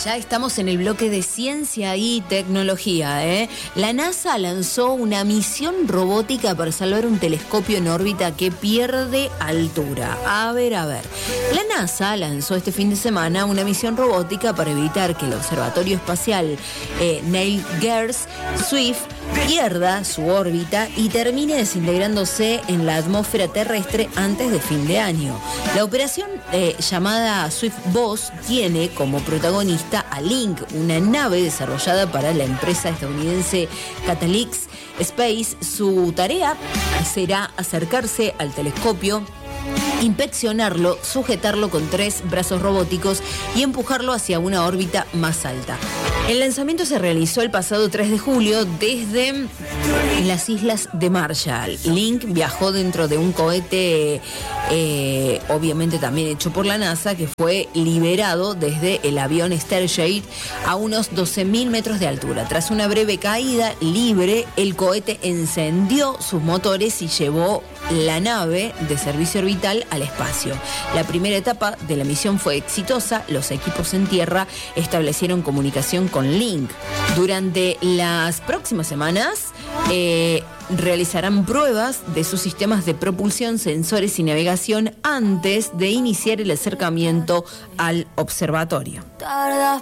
Ya estamos en el bloque de ciencia y tecnología, ¿eh? La NASA lanzó una misión robótica para salvar un telescopio en órbita que pierde altura. A ver. La NASA lanzó este fin de semana una misión robótica para evitar que el Observatorio Espacial Neil George Swift pierda su órbita y termine desintegrándose en la atmósfera terrestre antes de fin de año. La operación llamada SwiftBoss tiene como protagonista a Link, una nave desarrollada para la empresa estadounidense Catalyst Space. Su tarea será acercarse al telescopio, inspeccionarlo, sujetarlo con 3 brazos robóticos y empujarlo hacia una órbita más alta. El lanzamiento se realizó el pasado 3 de julio desde las Islas de Marshall. Link viajó dentro de un cohete, obviamente también hecho por la NASA, que fue liberado desde el avión Starship a unos 12.000 metros de altura. Tras una breve caída libre, el cohete encendió sus motores y llevó la nave de servicio orbital al espacio. La primera etapa de la misión fue exitosa. Los equipos en tierra establecieron comunicación con Link. Durante las próximas semanas realizarán pruebas de sus sistemas de propulsión, sensores y navegación antes de iniciar el acercamiento al observatorio.